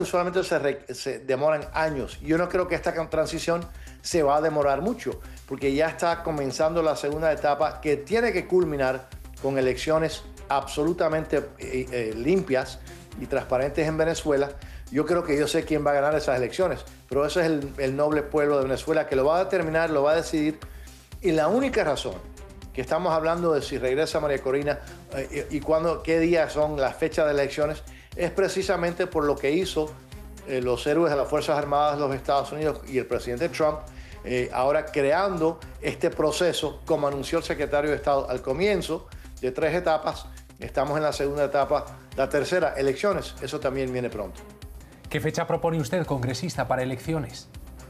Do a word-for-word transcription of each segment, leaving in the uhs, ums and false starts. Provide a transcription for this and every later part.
usualmente se, re, se demoran años. Yo no creo que esta transición se va a demorar mucho, porque ya está comenzando la segunda etapa que tiene que culminar con elecciones absolutamente eh, eh, limpias y transparentes en Venezuela. Yo creo que yo sé quién va a ganar esas elecciones, pero ese es el, el noble pueblo de Venezuela que lo va a determinar, lo va a decidir. Y la única razón que estamos hablando de si regresa María Corina eh, y, y cuándo, qué días son las fechas de elecciones, es precisamente por lo que hizo eh, los héroes de las Fuerzas Armadas de los Estados Unidos y el presidente Trump, eh, ahora creando este proceso, como anunció el secretario de Estado al comienzo, de tres etapas. Estamos en la segunda etapa, la tercera, elecciones. Eso también viene pronto. ¿Qué fecha propone usted, congresista, para elecciones?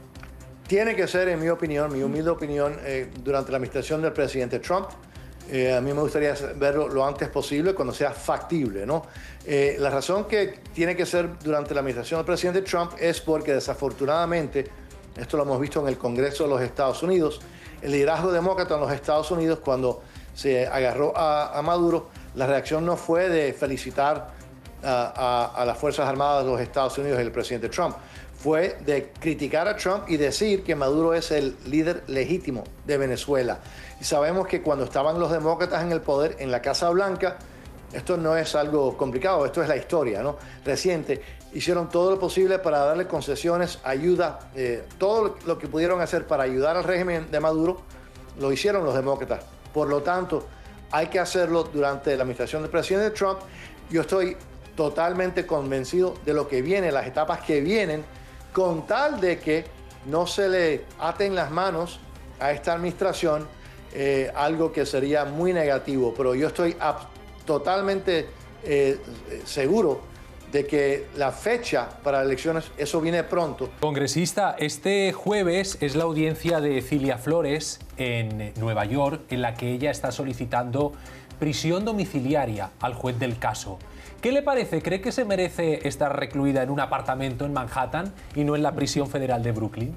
Tiene que ser, en mi opinión, mi humilde opinión, eh, durante la administración del presidente Trump. Eh, a mí me gustaría verlo lo antes posible, cuando sea factible, ¿no? Eh, la razón que tiene que ser durante la administración del presidente Trump es porque, desafortunadamente, esto lo hemos visto en el Congreso de los Estados Unidos, el liderazgo demócrata en los Estados Unidos, cuando se agarró a, a Maduro, la reacción no fue de felicitar a, a, a las Fuerzas Armadas de los Estados Unidos y el presidente Trump. Fue de criticar a Trump y decir que Maduro es el líder legítimo de Venezuela. Y sabemos que cuando estaban los demócratas en el poder, en la Casa Blanca, esto no es algo complicado, esto es la historia, ¿no? Reciente. Hicieron todo lo posible para darle concesiones, ayuda, eh, todo lo que pudieron hacer para ayudar al régimen de Maduro, lo hicieron los demócratas. Por lo tanto, hay que hacerlo durante la administración del presidente Trump. Yo estoy totalmente convencido de lo que viene, las etapas que vienen, con tal de que no se le aten las manos a esta administración, eh, algo que sería muy negativo. Pero yo estoy totalmente eh, seguro de que la fecha para elecciones, eso viene pronto. Congresista, este jueves es la audiencia de Cilia Flores en Nueva York, en la que ella está solicitando prisión domiciliaria al juez del caso. ¿Qué le parece? ¿Cree que se merece estar recluida en un apartamento en Manhattan y no en la prisión federal de Brooklyn?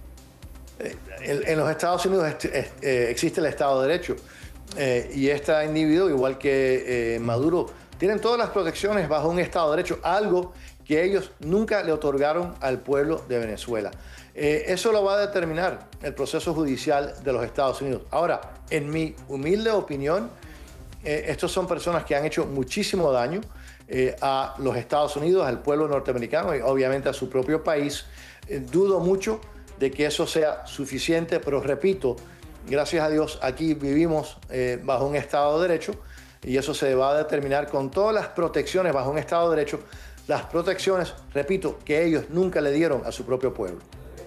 En los Estados Unidos existe el Estado de Derecho y este individuo, igual que Maduro, tienen todas las protecciones bajo un Estado de Derecho, algo que ellos nunca le otorgaron al pueblo de Venezuela. Eso lo va a determinar el proceso judicial de los Estados Unidos. Ahora, en mi humilde opinión, estos son personas que han hecho muchísimo daño Eh, a los Estados Unidos, al pueblo norteamericano y obviamente a su propio país. Eh, dudo mucho de que eso sea suficiente, pero repito, gracias a Dios aquí vivimos eh, bajo un Estado de Derecho y eso se va a determinar con todas las protecciones bajo un Estado de Derecho, las protecciones, repito, que ellos nunca le dieron a su propio pueblo.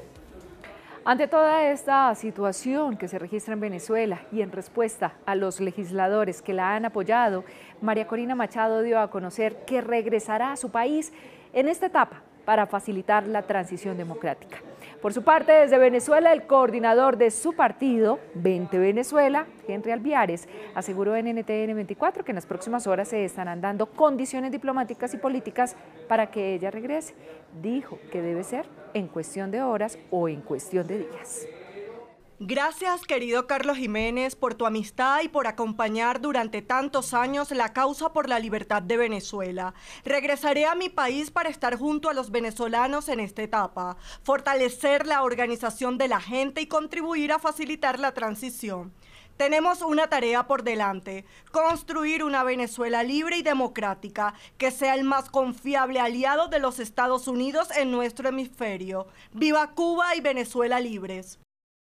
Ante toda esta situación que se registra en Venezuela y en respuesta a los legisladores que la han apoyado, María Corina Machado dio a conocer que regresará a su país en esta etapa para facilitar la transición democrática. Por su parte, desde Venezuela, el coordinador de su partido, Vente Venezuela, Henry Alviares, aseguró en N T N veinticuatro que en las próximas horas se estarán dando condiciones diplomáticas y políticas para que ella regrese. Dijo que debe ser en cuestión de horas o en cuestión de días. Gracias, querido Carlos Jiménez, por tu amistad y por acompañar durante tantos años la causa por la libertad de Venezuela. Regresaré a mi país para estar junto a los venezolanos en esta etapa, fortalecer la organización de la gente y contribuir a facilitar la transición. Tenemos una tarea por delante, construir una Venezuela libre y democrática que sea el más confiable aliado de los Estados Unidos en nuestro hemisferio. ¡Viva Cuba y Venezuela libres!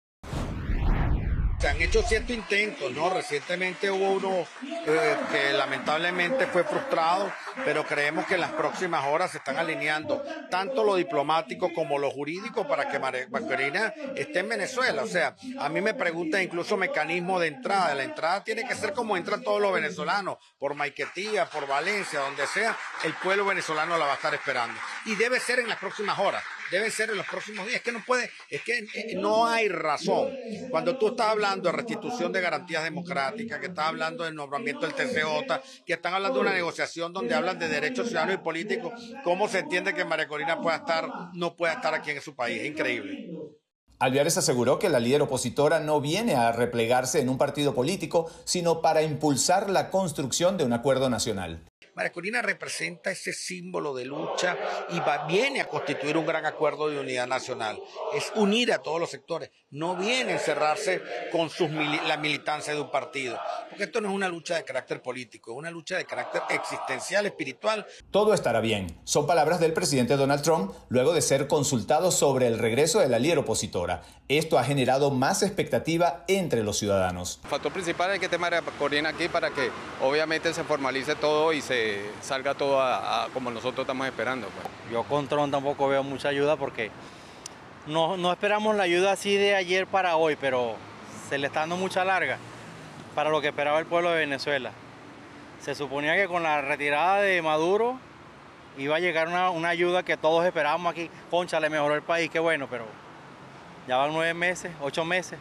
Se han hecho ciertos intentos, ¿no? Recientemente hubo uno eh, que lamentablemente fue frustrado, pero creemos que en las próximas horas se están alineando tanto lo diplomático como lo jurídico para que María Corina esté en Venezuela. O sea, a mí me preguntan incluso mecanismo de entrada. La entrada tiene que ser como entran todos los venezolanos, por Maiquetía, por Valencia, donde sea, el pueblo venezolano la va a estar esperando. Y debe ser en las próximas horas. Deben ser en los próximos días. Es que no puede, es que no hay razón. Cuando tú estás hablando de restitución de garantías democráticas, que estás hablando del nombramiento del T C J, que están hablando de una negociación donde hablan de derechos ciudadanos y políticos, ¿cómo se entiende que María Corina pueda estar, no pueda estar aquí en su país? Es increíble. Alviares aseguró que la líder opositora no viene a replegarse en un partido político, sino para impulsar la construcción de un acuerdo nacional. María Corina representa ese símbolo de lucha y va, viene a constituir un gran acuerdo de unidad nacional. Es unir a todos los sectores, no viene a encerrarse con sus mili la militancia de un partido, porque esto no es una lucha de carácter político, es una lucha de carácter existencial, espiritual. Todo estará bien. Son palabras del presidente Donald Trump luego de ser consultado sobre el regreso de la líder opositora. Esto ha generado más expectativa entre los ciudadanos. El factor principal es que esté María Corina aquí para que obviamente se formalice todo y se salga todo a, a como nosotros estamos esperando. Pues. Yo con Trump tampoco veo mucha ayuda porque no, no esperamos la ayuda así de ayer para hoy, pero se le está dando mucha larga para lo que esperaba el pueblo de Venezuela. Se suponía que con la retirada de Maduro iba a llegar una, una ayuda que todos esperábamos aquí. Concha, le mejoró el país, qué bueno, pero ya van nueve meses, ocho meses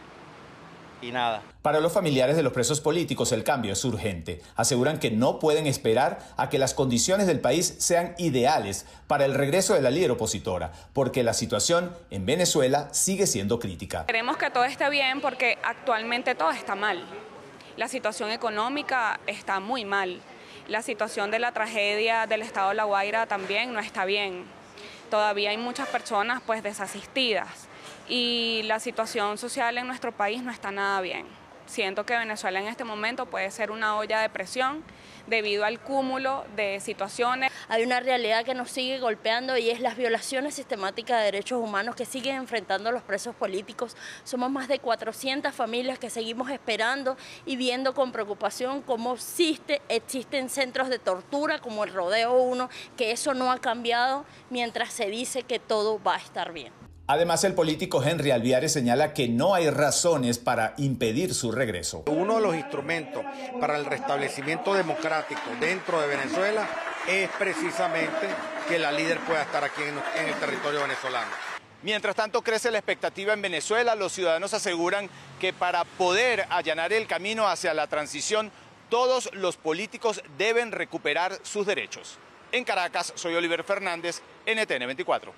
y nada. Para los familiares de los presos políticos el cambio es urgente. Aseguran que no pueden esperar a que las condiciones del país sean ideales para el regreso de la líder opositora, porque la situación en Venezuela sigue siendo crítica. Queremos que todo esté bien porque actualmente todo está mal. La situación económica está muy mal. La situación de la tragedia del estado de La Guaira también no está bien. Todavía hay muchas personas pues desasistidas y la situación social en nuestro país no está nada bien. Siento que Venezuela en este momento puede ser una olla de presión debido al cúmulo de situaciones. Hay una realidad que nos sigue golpeando y es las violaciones sistemáticas de derechos humanos que siguen enfrentando a los presos políticos. Somos más de cuatrocientas familias que seguimos esperando y viendo con preocupación cómo existe, existen centros de tortura como el Rodeo uno, que eso no ha cambiado mientras se dice que todo va a estar bien. Además, el político Henry Alviares señala que no hay razones para impedir su regreso. Uno de los instrumentos para el restablecimiento democrático dentro de Venezuela es precisamente que la líder pueda estar aquí en, en el territorio venezolano. Mientras tanto, crece la expectativa en Venezuela. Los ciudadanos aseguran que para poder allanar el camino hacia la transición, todos los políticos deben recuperar sus derechos. En Caracas, soy Oliver Fernández, N T N veinticuatro.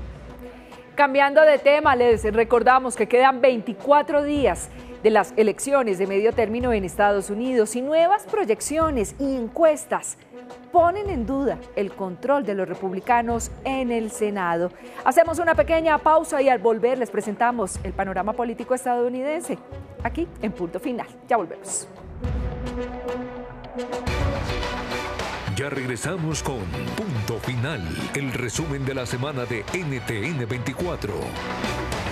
Cambiando de tema, les recordamos que quedan veinticuatro días de las elecciones de medio término en Estados Unidos y nuevas proyecciones y encuestas ponen en duda el control de los republicanos en el Senado. Hacemos una pequeña pausa y al volver les presentamos el panorama político estadounidense, aquí en Punto Final. Ya volvemos. Ya regresamos con Punto Final, el resumen de la semana de N T N veinticuatro.